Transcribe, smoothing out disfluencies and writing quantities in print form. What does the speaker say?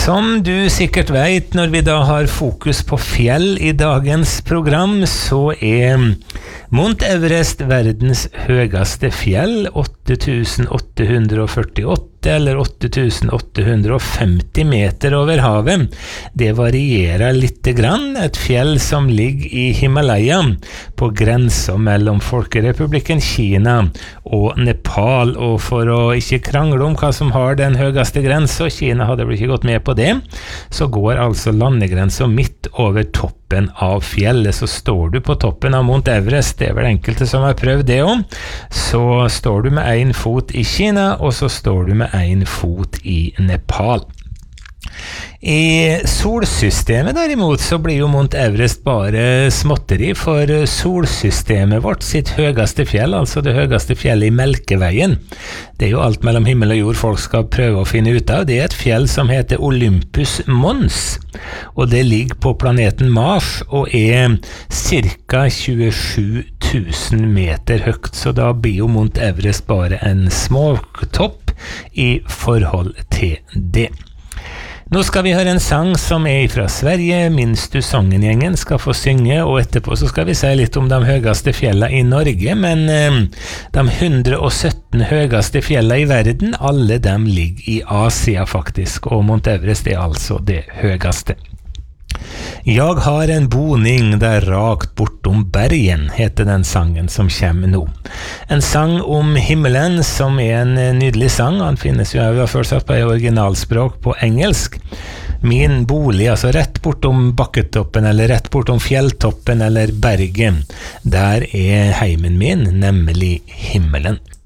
Som du sikkert vet, når vi da har fokus på fjell i dagens program, så Mount Everest verdens høyeste fjell, 8848 eller 8850 meter over havet. Det varierer litt grann. Et fjell som ligger i Himalaya, på grensen mellom Folkerepublikken Kina og Nepal. Og for å ikke krangle om hva som har den høyeste grensen, Kina hadde vel ikke gått med på det, så går altså landegrensen midt over toppen av fjellet. Så står du på toppen av Mount Everest, det vel enkelte som har prøvd det også, så står du med en fot i Kina, og så står du med en fot i Nepal. I solsystemet derimot så blir jo Mount Everest bare småtteri, for solsystemet vårt sitt høyeste fjell, altså det høyeste fjellet i Melkeveien, det jo alt mellom himmel og jord folk skal prøve å finne ut av. Det et fjell som heter Olympus Mons, og det ligger på planeten Mars og cirka 27 000 meter høyt, så da blir jo Mount Everest bare en småtopp i forhold til det. Nå skal vi høre en sang som fra Sverige. Minst du sangen-gjengen skal få synge, og etterpå så skal vi si litt om de høyeste fjellene i Norge, men de 117 høyeste fjellene i verden, alle de ligger i Asia faktisk, og Mount Everest altså det høyeste. Jeg har en boning der rakt bortom bergen, heter den sangen som kommer nå. En sang om himmelen som en nydelig sang. Han finnes jo, jeg har først sagt på originalspråk på engelsk. Min bolig, altså rett bortom bakketoppen, eller rett bortom fjelltoppen, eller bergen. Der heimen min, nemlig himmelen.